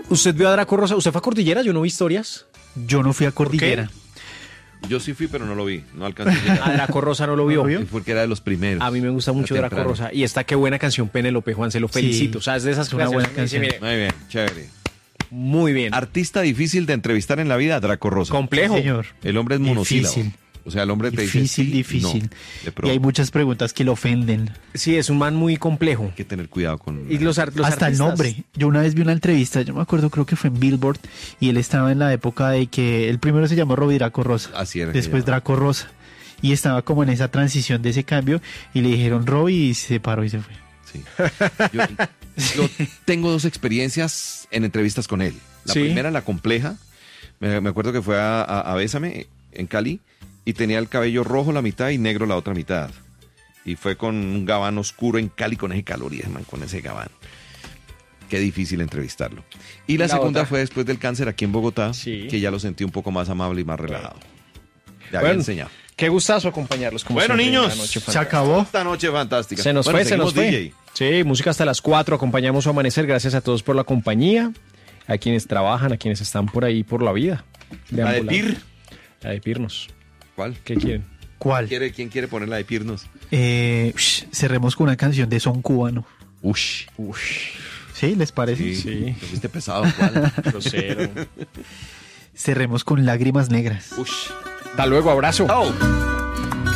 ¿Usted vio a Draco Rosa? ¿Usted fue a Cordillera? Yo no vi historias. Yo no fui a Cordillera. Yo sí fui, pero no lo vi. No alcancé a llegar. A Draco Rosa no lo vio. Porque era de los primeros. A mí me gusta mucho Draco temprano. Rosa. Y esta qué buena canción, Penélope, Juan, se lo felicito. O sea, es de esas es una buena canciones que dice, canción. mire, Muy bien, chévere. muy bien. Artista difícil de entrevistar en la vida, Draco Rosa. Complejo. Señor. El hombre es monosílabo. Difícil. O sea, el hombre te Difícil, dice sí, difícil. no, de Y pronto. hay muchas preguntas que lo ofenden. Sí, es un man muy complejo. Hay que tener cuidado con... Y los Hasta artistas. el nombre. Yo una vez vi una entrevista, yo me acuerdo, creo que fue en Billboard, y él estaba en la época de que el primero se llamó Robbie Draco Rosa. Así era que Después llamaba. Draco Rosa. Y estaba como en esa transición de ese cambio, y le dijeron Robbie y se paró y se fue. Sí. Yo tengo dos experiencias en entrevistas con él. La Sí. primera, la compleja. Me acuerdo que fue a Bésame en Cali y tenía el cabello rojo la mitad y negro la otra mitad. Y fue con un gabán oscuro en Cali con ese calor y man, con ese gabán. Qué difícil entrevistarlo. Y la segunda otra. fue después del cáncer aquí en Bogotá, Sí. que ya lo sentí un poco más amable y más relajado. Ya había Bueno, enseñado. qué gustazo acompañarlos. Como Bueno, siempre, niños, una noche Se fantástica. acabó. Esta noche fantástica. Se nos Bueno, fue, se nos seguimos, fue. DJ. Sí, música hasta las 4. Acompañamos su amanecer. Gracias a todos por la compañía. A quienes trabajan, a quienes están por ahí por la vida. La de Deambulando. Pir. La de Pirnos. ¿Cuál? ¿Qué quieren? ¿Cuál? ¿Quién quiere poner la de Pirnos? Cerremos con una canción de son cubano. Ush. ¿Sí? ¿Les parece? Sí. Te fuiste pesado, ¿cuál? Grosero. Cerremos con Lágrimas Negras. Ush. Hasta luego, abrazo. Chao.